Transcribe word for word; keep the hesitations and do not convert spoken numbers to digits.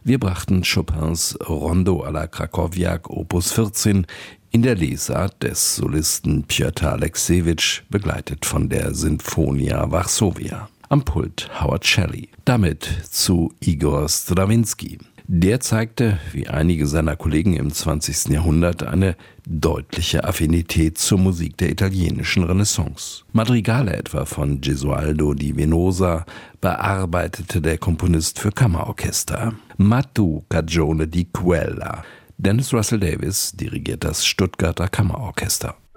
Wir brachten Chopins Rondo alla Krakowiak Opus vierzehn in der Lesart des Solisten Pjotr Aleksejewitsch, begleitet von der Sinfonia Varsovia. Am Pult Howard Shelley. Damit zu Igor Strawinski. Der zeigte, wie einige seiner Kollegen im zwanzigsten Jahrhundert, eine deutliche Affinität zur Musik der italienischen Renaissance. Madrigale etwa von Gesualdo di Venosa bearbeitete der Komponist für Kammerorchester. Ma tu cagione di quella. Dennis Russell Davies dirigiert das Stuttgarter Kammerorchester.